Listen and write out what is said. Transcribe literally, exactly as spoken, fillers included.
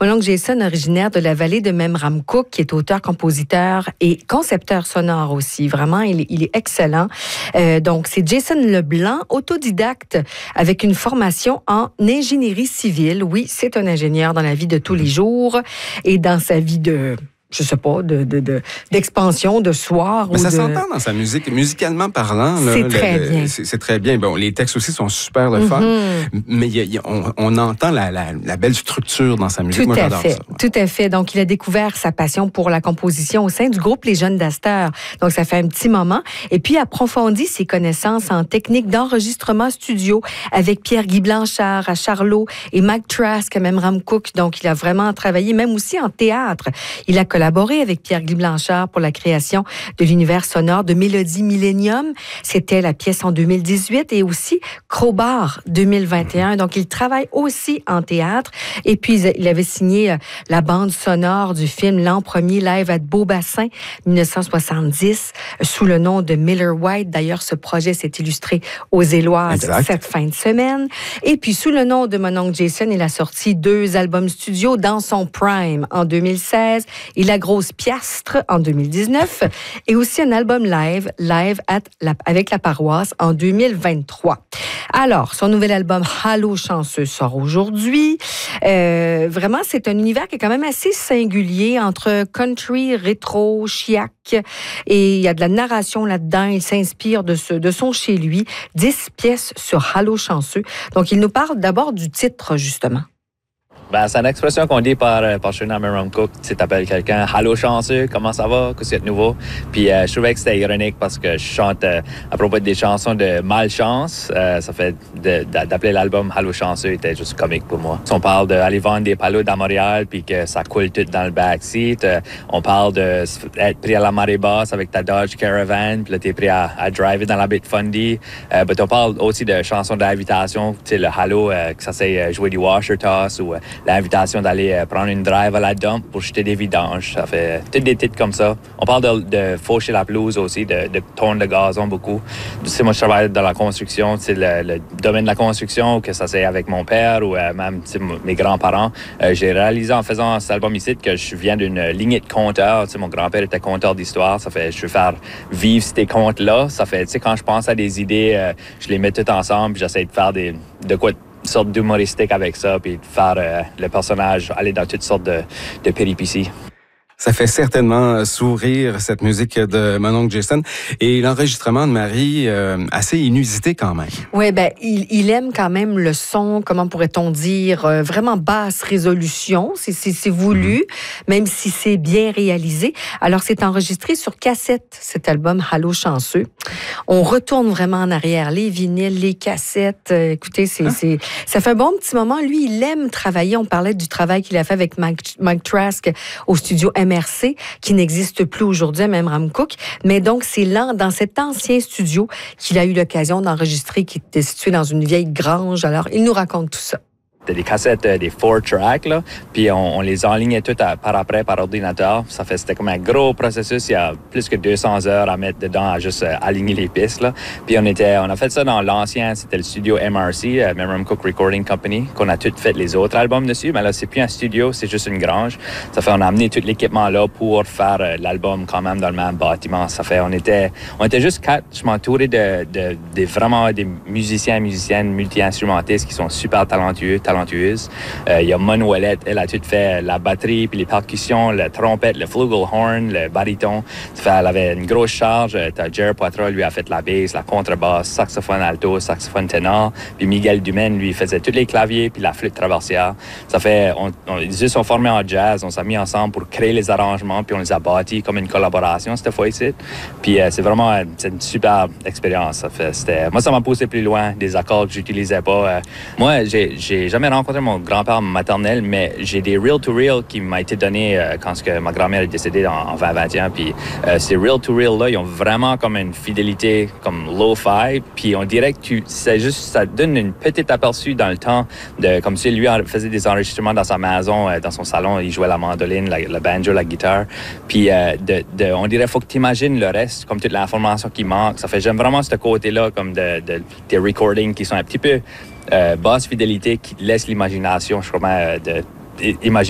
Mon oncle Jason, originaire de la vallée de Memramcook, qui est auteur, compositeur et concepteur sonore aussi. Vraiment, il, il est excellent. Euh, donc, c'est Jason Leblanc, autodidacte avec une formation en ingénierie civile. Oui, c'est un ingénieur dans la vie de tous les jours et dans sa vie de... je sais pas, de, de, de, d'expansion, de soir. Mais ou ça de... s'entend dans sa musique. Musicalement parlant, là, c'est le, très le, bien. C'est, c'est très bien. Bon, les textes aussi sont super le fun, mm-hmm. mais y a, y a, on, on entend la, la, la belle structure dans sa musique. Tout Moi, à j'adore fait. ça. Ouais. Tout à fait. Donc, il a découvert sa passion pour la composition au sein du groupe Les Jeunes d'Astor. Donc, ça fait un petit moment. Et puis, approfondit ses connaissances en technique d'enregistrement studio avec Pierre-Guy Blanchard à Charlot et Mike Trask à Memramcook. Donc, il a vraiment travaillé, même aussi en théâtre. Il a collaboré avec Pierre Guy Blanchard pour la création de l'univers sonore de Mélodie Millennium. C'était la pièce en deux mille dix-huit et aussi Crowbar deux mille vingt et un. Donc, il travaille aussi en théâtre. Et puis, il avait signé la bande sonore du film L'an premier live à Beaubassin, dix-neuf cent soixante-dix, sous le nom de Miller White. D'ailleurs, ce projet s'est illustré aux Éloises exact. Cette fin de semaine. Et puis, sous le nom de mon oncle Jason, il a sorti deux albums studio dans son prime en deux mille seize et La Grosse Piastre en deux mille dix-neuf et aussi un album live, live at la, avec la paroisse en deux mille vingt-trois. Alors, son nouvel album Allô chanceux sort aujourd'hui. Euh, vraiment, c'est un univers qui est quand même assez singulier entre country, rétro, chiac et il y a de la narration là-dedans. Il s'inspire de, ce, de son chez lui. Dix pièces sur Allô chanceux. Donc, il nous parle d'abord du titre, justement. Ben, c'est une expression qu'on dit par, par chez nous à Memramcook. Tu t'appelles quelqu'un, allô chanceux, comment ça va, qu'est-ce qu'il y a de nouveau? Puis euh, je trouvais que c'était ironique parce que je chante euh, à propos des chansons de malchance. Euh, ça fait de, de, d'appeler l'album Allô chanceux était juste comique pour moi. On parle d'aller vendre des paloutes à Montréal puis que ça coule tout dans le backseat. Euh, on parle d'être pris à la marée basse avec ta Dodge Caravan puis là t'es pris à, à driver dans la baie de Fundy. Euh, ben, on parle aussi de chansons d'invitation, tu sais, le Allô, euh, que ça c'est jouer du washer toss ou euh, l'invitation d'aller euh, prendre une drive à la dump pour jeter des vidanges. Ça fait tous des titres comme ça. On parle de, de faucher la pelouse aussi, de, de tourner le gazon beaucoup. Tu sais, moi, je travaille dans la construction, tu sais, le, le domaine de la construction, que ça c'est avec mon père ou euh, même tu sais, mes grands-parents. Euh, j'ai réalisé en faisant cet album ici que je viens d'une lignée de conteurs. Tu sais, mon grand-père était conteur d'histoire. Ça fait, je veux faire vivre ces contes-là. Ça fait, tu sais, quand je pense à des idées, euh, je les mets toutes ensemble, puis j'essaie de faire des, de quoi une sorte d'humoristique avec ça, puis de faire euh, le personnage aller dans toutes sortes de, de péripéties. Ça fait certainement sourire, cette musique de mon oncle Jason. Et l'enregistrement de Marie, euh, assez inusité quand même. Oui, ben il, il aime quand même le son, comment pourrait-on dire, euh, vraiment basse résolution. C'est, c'est, c'est voulu, mm-hmm. même si c'est bien réalisé. Alors, c'est enregistré sur cassette, cet album Allô chanceux. On retourne vraiment en arrière, les vinyles, les cassettes. Euh, écoutez, c'est, hein? c'est, ça fait un bon petit moment. Lui, il aime travailler. On parlait du travail qu'il a fait avec Mike, Mike Trask au studio M R C, qui n'existe plus aujourd'hui à Memramcook. Mais donc, c'est là, dans cet ancien studio qu'il a eu l'occasion d'enregistrer, qui était situé dans une vieille grange. Alors, il nous raconte tout ça. C'était des cassettes, euh, des four tracks, là, puis on, on les enlignait toutes à, par après par ordinateur. Ça fait, c'était comme un gros processus. Il y a plus que deux cents heures à mettre dedans, à juste euh, aligner les pistes, là. Puis on était, on a fait ça dans l'ancien, c'était le studio M R C, euh, Memramcook Recording Company, qu'on a tout fait les autres albums dessus. Mais là, c'est plus un studio, c'est juste une grange. Ça fait, on a amené tout l'équipement là pour faire euh, l'album quand même dans le même bâtiment. Ça fait, on était, on était juste quatre. Je m'entourais de, de, de vraiment des musiciens, musiciennes, multi-instrumentistes qui sont super talentueux. talentueuse. Euh, il y a Mon Ouellette, elle a tout fait la batterie, puis les percussions, la trompette, le flugelhorn, le baryton. Fait, elle avait une grosse charge. T'as Jerry Poitras, lui, a fait la basse, la contrebasse, saxophone alto, saxophone ténor. Puis Miguel Dumaine, lui, faisait tous les claviers, puis la flûte traversière. Ça fait, on, on, ils se sont formés en jazz, on s'est mis ensemble pour créer les arrangements, puis on les a bâtis comme une collaboration cette fois ici. Puis euh, c'est vraiment c'est une super expérience. Ça fait, c'était, moi, ça m'a poussé plus loin, des accords que j'utilisais pas. Euh, moi, j'ai, j'ai jamais rencontré mon grand-père maternel, mais j'ai des reel-to-reel qui m'ont été donnés euh, quand que ma grand-mère est décédée en, en vingt vingt et un. Puis euh, ces reel-to-reel-là, ils ont vraiment comme une fidélité comme lo-fi. Puis on dirait que tu, c'est juste, ça donne une petite aperçu dans le temps de comme si lui faisait des enregistrements dans sa maison, euh, dans son salon, il jouait la mandoline, la, la banjo, la guitare. Puis euh, de, de, on dirait faut que tu imagines le reste, comme toute l'information qui manque. Ça fait j'aime vraiment ce côté-là comme de, de des recordings qui sont un petit peu Euh, basse fidélité qui laisse l'imagination, je crois, euh, de, imaginer